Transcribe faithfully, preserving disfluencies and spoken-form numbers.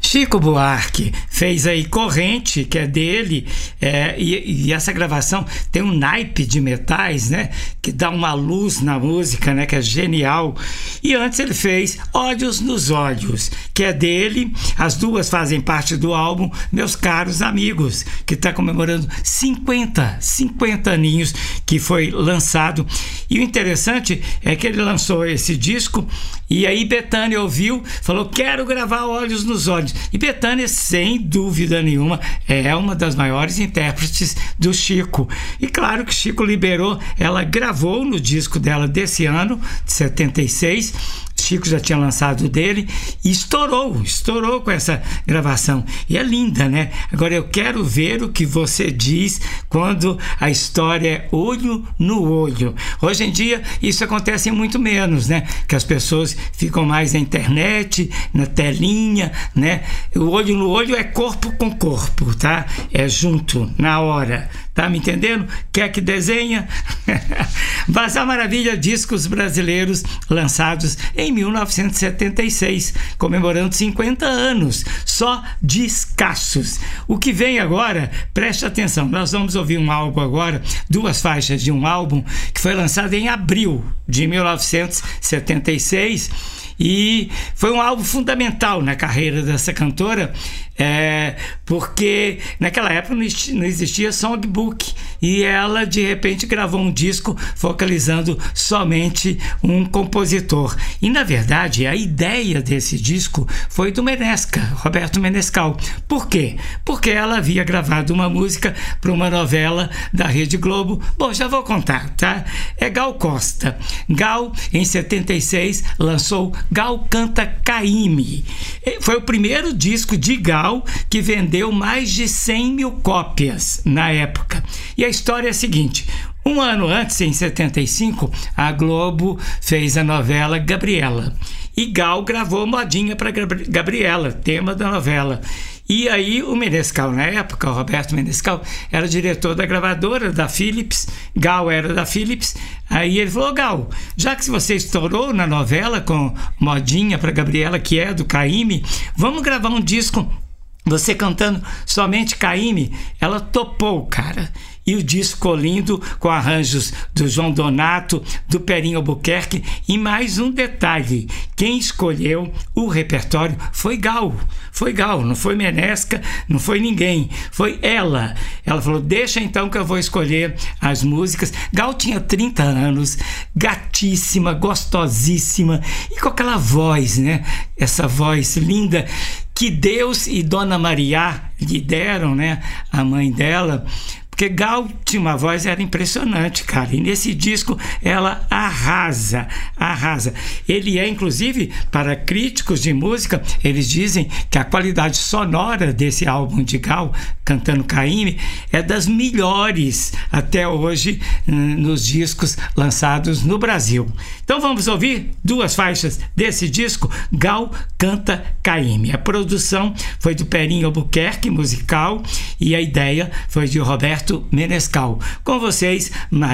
Chico Buarque fez aí Corrente, que é dele, é, e, e essa gravação tem um naipe de metais, né, que dá uma luz na música, né, que é genial. E antes ele fez Olhos nos Olhos, que é dele. As duas fazem parte do álbum Meus Caros Amigos, que está comemorando cinquenta, cinquenta aninhos que foi lançado. E o interessante é que ele lançou esse disco e aí Bethânia ouviu, falou: quero gravar Olhos nos Olhos. E Bethânia, sem dúvida nenhuma, é uma das maiores intérpretes do Chico. E claro que Chico liberou, ela gravou no disco dela desse ano, de setenta e seis. Chico já tinha lançado dele e estourou, estourou com essa gravação. E é linda, né? Agora eu quero ver o que você diz quando a história é olho no olho. Hoje em dia isso acontece muito menos, né? Que as pessoas ficam mais na internet, na telinha, né? O olho no olho é corpo com corpo, tá? É junto, na hora. Tá me entendendo? Quer que desenha? Bazar Maravilha, discos brasileiros lançados em mil novecentos e setenta e seis, comemorando cinquenta anos, só descassos. O que vem agora, preste atenção, nós vamos ouvir um álbum agora, duas faixas de um álbum que foi lançado em abril de mil novecentos e setenta e seis e foi um álbum fundamental na carreira dessa cantora, é, porque naquela época não existia songbook e ela de repente gravou um disco focalizando somente um compositor. E na verdade a ideia desse disco foi do Menesca, Roberto Menescal. Por quê? Porque ela havia gravado uma música para uma novela da Rede Globo. Bom, já vou contar, tá? É Gal Costa. Gal, em setenta e seis, lançou Gal Canta Caymmi. Foi o primeiro disco de Gal que vendeu mais de cem mil cópias na época. E a história é a seguinte: um ano antes, em setenta e cinco, a Globo fez a novela Gabriela. E Gal gravou Modinha para Gabriela, tema da novela. E aí o Menescal, na época, o Roberto Menescal, era diretor da gravadora da Philips, Gal era da Philips. Aí ele falou: Gal, já que você estourou na novela com Modinha para Gabriela, que é do Caymmi, vamos gravar um disco você cantando somente Caymmi. Ela topou, cara. E o disco ficou lindo, com arranjos do João Donato, do Perinho Albuquerque. E mais um detalhe: quem escolheu o repertório foi Gal. Foi Gal, não foi Menesca, não foi ninguém. Foi ela. Ela falou: deixa então que eu vou escolher as músicas. Gal tinha trinta anos, gatíssima, gostosíssima, e com aquela voz, né? Essa voz linda que Deus e Dona Maria lhe deram, né? A mãe dela. Porque Gal tinha uma voz, era impressionante, cara. E nesse disco ela arrasa, arrasa. Ele é, inclusive, para críticos de música, eles dizem que a qualidade sonora desse álbum de Gal, cantando Caymmi, é das melhores até hoje nos discos lançados no Brasil. Então vamos ouvir duas faixas desse disco, Gal Canta Caymmi. A produção foi do Perinho Albuquerque, musical, e a ideia foi de Roberto Menescal. Com vocês,